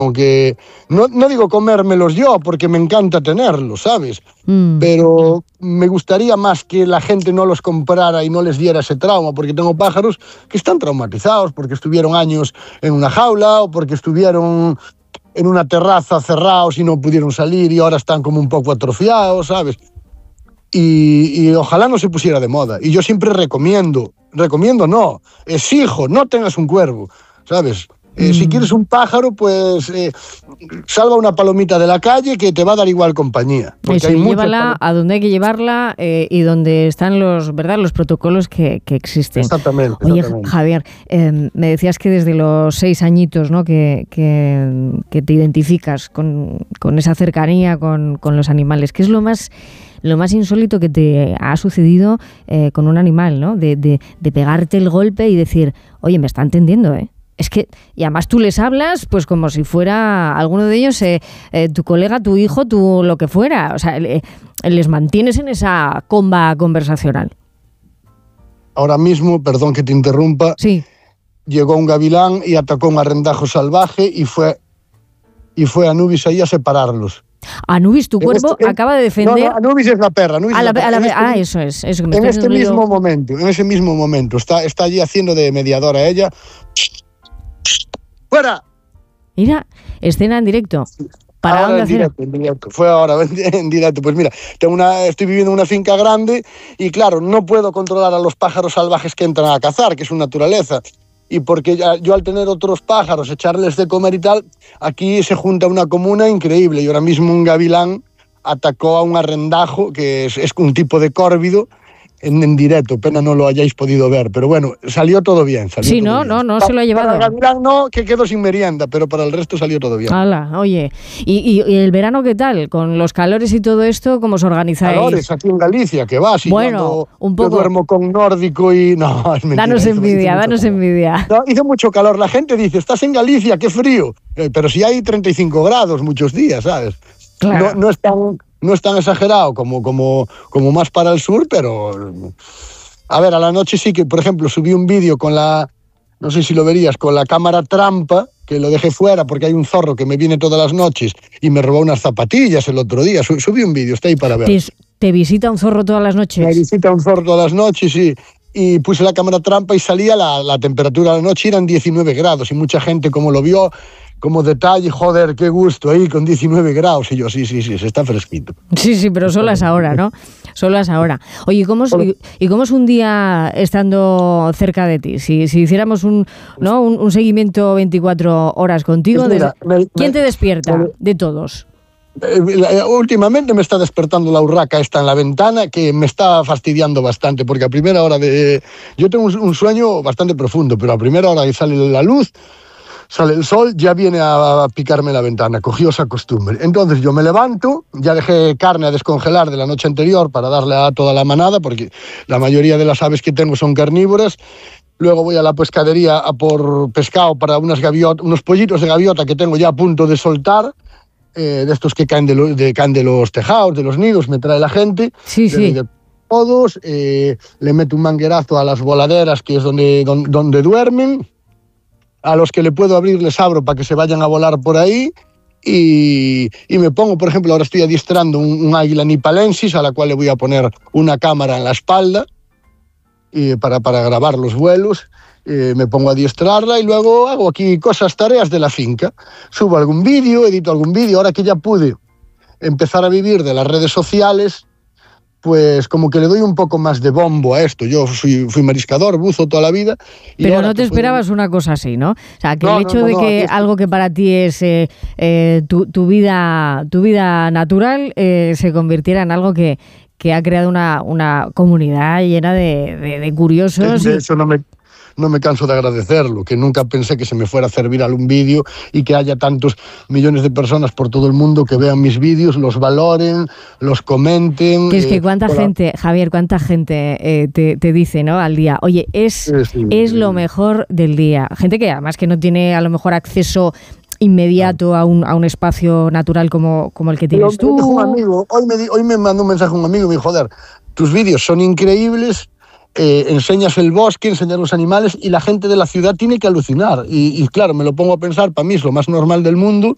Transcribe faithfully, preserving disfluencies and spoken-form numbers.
que no, no digo comérmelos yo, porque me encanta tenerlos, ¿sabes? Mm. Pero me gustaría más que la gente no los comprara y no les diera ese trauma, porque tengo pájaros que están traumatizados, porque estuvieron años en una jaula o porque estuvieron en una terraza cerrados y no pudieron salir y ahora están como un poco atrofiados, ¿sabes? Y, y ojalá no se pusiera de moda. Y yo siempre recomiendo, recomiendo no, exijo, no tengas un cuervo, ¿sabes? Eh, mm. Si quieres un pájaro, pues eh, salva una palomita de la calle que te va a dar igual compañía. Eso, hay llévala a donde hay que llevarla eh, y donde están los, ¿verdad?, los protocolos que, que existen. Exactamente. Oye, exactamente. Javier, eh, me decías que desde los seis añitos, ¿no?, que, que, que te identificas con, con esa cercanía con, con los animales. ¿Qué es lo más... lo más insólito que te ha sucedido eh, con un animal, ¿no? De, de, de pegarte el golpe y decir, oye, me está entendiendo, ¿eh? Es que, y además tú les hablas pues como si fuera alguno de ellos, eh, eh, tu colega, tu hijo, tu lo que fuera. O sea, eh, les mantienes en esa comba conversacional. Ahora mismo, perdón que te interrumpa, sí. Llegó un gavilán y atacó un arrendajo salvaje y fue, y fue Anubis ahí a separarlos. Anubis, tu cuervo, este, acaba de defender... No, no, Anubis es la perra. Anubis a la, es la perra. A la, este, ah, eso es. Eso, que me en este mismo lío. momento, en ese mismo momento, está, está allí haciendo de mediadora ella. ¡Fuera! Mira, escena en directo. ¿Para ahora dónde en directo, en directo. Fue ahora en directo. Pues mira, tengo una, estoy viviendo en una finca grande y claro, no puedo controlar a los pájaros salvajes que entran a cazar, que es su naturaleza. Y porque ya, yo al tener otros pájaros, echarles de comer y tal, aquí se junta una comuna increíble. Y ahora mismo un gavilán atacó a un arrendajo, que es, es un tipo de córvido, en, en directo. Pena no lo hayáis podido ver, pero bueno, salió todo bien. Salió sí, todo no, bien. no, no pa se lo ha llevado. Para el gavilán no, que quedó sin merienda, pero para el resto salió todo bien. Hala, oye, ¿Y, y, ¿y el verano qué tal? Con los calores y todo esto, ¿cómo os organizáis? Calores aquí en Galicia, que vas. Y bueno, un poco. Yo duermo con nórdico y no, es mentira. Danos envidia, danos envidia. No, hizo mucho calor. La gente dice, estás en Galicia, qué frío. Eh, pero si hay treinta y cinco grados muchos días, ¿sabes? Claro. No, no es tan, no es tan exagerado como, como, como más para el sur, pero... A ver, a la noche sí que, por ejemplo, subí un vídeo con la, no sé si lo verías, con la cámara trampa, que lo dejé fuera porque hay un zorro que me viene todas las noches y me robó unas zapatillas el otro día. Subí un vídeo, está ahí para ver. ¿Te, ¿Te visita un zorro todas las noches? Me visita un zorro todas las noches, sí. Y puse la cámara trampa y salía la, la temperatura de la noche, eran diecinueve grados y mucha gente como lo vio... Como detalle, joder, qué gusto ahí con diecinueve grados. Y yo, sí, sí, sí, se está fresquito. Sí, sí, pero solo es ahora, ¿no? Solo es ahora. Oye, ¿y cómo es, y cómo es un día estando cerca de ti? Si, si hiciéramos un, ¿no? un, un seguimiento veinticuatro horas contigo, pues mira, desde, me, ¿quién me, te despierta me, de todos? Eh, últimamente me está despertando la urraca esta en la ventana, que me está fastidiando bastante, porque a primera hora de... Yo tengo un, un sueño bastante profundo, pero a primera hora que sale la luz... Sale el sol, ya viene a picarme la ventana, cogió esa costumbre. Entonces yo me levanto, ya dejé carne a descongelar de la noche anterior para darle a toda la manada, porque la mayoría de las aves que tengo son carnívoras. Luego voy a la pescadería a por pescado para unas gaviot- unos pollitos de gaviota que tengo ya a punto de soltar, eh, de estos que caen de, lo, de, caen de los tejados, de los nidos, me trae la gente. Sí, de, sí. De todos, eh, le meto un manguerazo a las voladeras, que es donde, donde, donde duermen. A los que le puedo abrir les abro para que se vayan a volar por ahí y, y me pongo, por ejemplo, ahora estoy adiestrando un, un águila nipalensis a la cual le voy a poner una cámara en la espalda y para, para grabar los vuelos. Eh, me pongo a adiestrarla y luego hago aquí cosas, tareas de la finca. Subo algún vídeo, edito algún vídeo. Ahora que ya pude empezar a vivir de las redes sociales, pues como que le doy un poco más de bombo a esto. Yo fui, fui mariscador, buzo toda la vida. Y pero no te esperabas fue... una cosa así, ¿no? O sea, que no, el hecho no, no, de que no, algo que para ti es eh, eh, tu, tu, vida, tu vida natural eh, se convirtiera en algo que, que ha creado una, una comunidad llena de, de, de curiosos. De y... eso no me... No me canso de agradecerlo, que nunca pensé que se me fuera a hacer viral un vídeo y que haya tantos millones de personas por todo el mundo que vean mis vídeos, los valoren, los comenten. Que es que cuánta eh, gente, la... Javier, cuánta gente eh, te, te dice, ¿no?, al día, oye, es, sí, sí, es sí. lo mejor del día. Gente que además que no tiene a lo mejor acceso inmediato a un, a un espacio natural como, como el que tienes Pero, tú. Me dijo un amigo, hoy, me, hoy me mandó un mensaje un amigo y me dijo, joder, tus vídeos son increíbles. Eh, enseñas el bosque, enseñas los animales y la gente de la ciudad tiene que alucinar. Y, y claro, me lo pongo a pensar, para mí es lo más normal del mundo